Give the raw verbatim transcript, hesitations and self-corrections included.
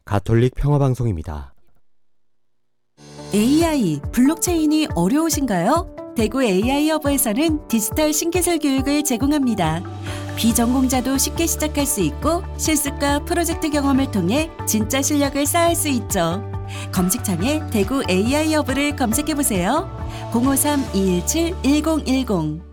가톨릭 평화방송입니다. 에이아이, 블록체인이 어려우신가요? 대구 에이아이 허브에서는 디지털 신기술 교육을 제공합니다. 비전공자도 쉽게 시작할 수 있고 실습과 프로젝트 경험을 통해 진짜 실력을 쌓을 수 있죠. 검색창에 대구 에이아이 허브를 검색해보세요. 공오삼 이일칠 일공일공